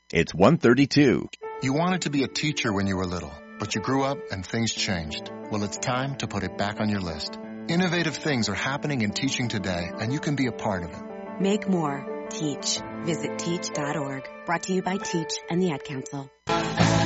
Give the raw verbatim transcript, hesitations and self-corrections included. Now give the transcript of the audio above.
It's one thirty-two. You wanted to be a teacher when you were little, but you grew up and things changed. Well, it's time to put it back on your list. Innovative things are happening in teaching today, and you can be a part of it. Make more. Teach. Visit teach dot org. Brought to you by Teach and the Ad Council.